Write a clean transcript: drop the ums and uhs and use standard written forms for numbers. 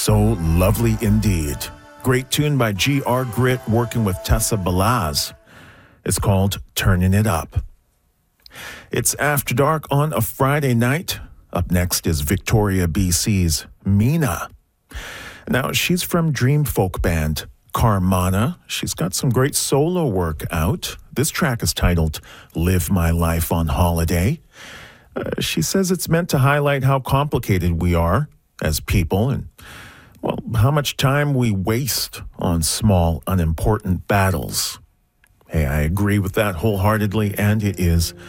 So lovely indeed. Great tune by G.R. Grit working with Tessa Balaz. It's called Turning It Up. It's After Dark on a Friday night. Up next is Victoria, BC's Mina. Now, she's from dream folk band Carmana. She's got some great solo work out. This track is titled Live My Life on Holiday. She says it's meant to highlight how complicated we are as people and, well, how much time we waste on small, unimportant battles. Hey, I agree with that wholeheartedly, and it is